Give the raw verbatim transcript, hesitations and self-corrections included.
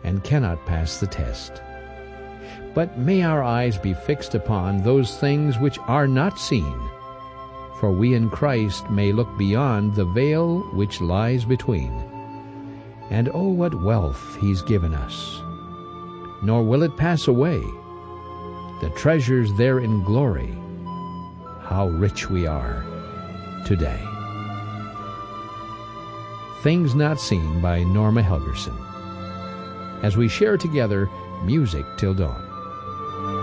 and cannot pass the test. But may our eyes be fixed upon those things which are not seen, for we in Christ may look beyond the veil which lies between. And oh, what wealth He's given us! Nor will it pass away. The treasures there in glory, how rich we are today. Things Not Seen by Norma Helgerson, as we share together music till dawn.